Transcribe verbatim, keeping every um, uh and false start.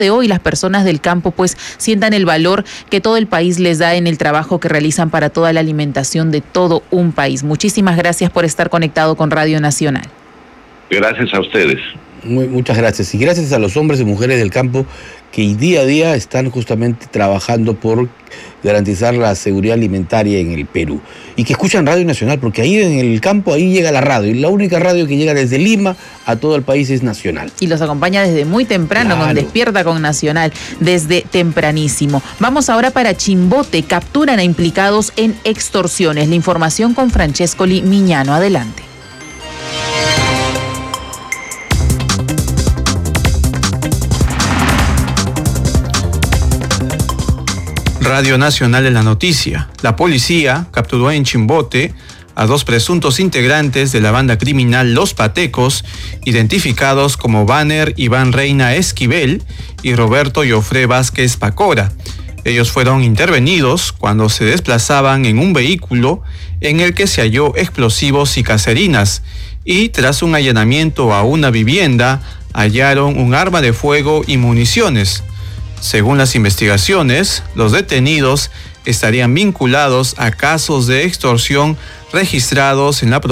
de hoy las personas del campo pues sientan el valor que todo el país les da en el trabajo que realizan para toda la alimentación de todo un país. Muchísimas gracias por estar conectado con Radio Nacional. Gracias a ustedes. Muy, muchas gracias. Y gracias a los hombres y mujeres del campo que día a día están justamente trabajando por garantizar la seguridad alimentaria en el Perú. Y que escuchan Radio Nacional, porque ahí en el campo, ahí llega la radio. Y la única radio que llega desde Lima a todo el país es Nacional. Y los acompaña desde muy temprano, Claro. con Despierta con Nacional, desde tempranísimo. Vamos ahora para Chimbote. Capturan a implicados en extorsiones. La información con Francescoli Miñano. Adelante. Radio Nacional en la noticia. La policía capturó en Chimbote a dos presuntos integrantes de la banda criminal Los Patecos, identificados como Banner Iván Reina Esquivel y Roberto Yofré Vázquez Pacora. Ellos fueron intervenidos cuando se desplazaban en un vehículo en el que se halló explosivos y caserinas, y tras un allanamiento a una vivienda hallaron un arma de fuego y municiones. Según las investigaciones, los detenidos estarían vinculados a casos de extorsión registrados en la provincia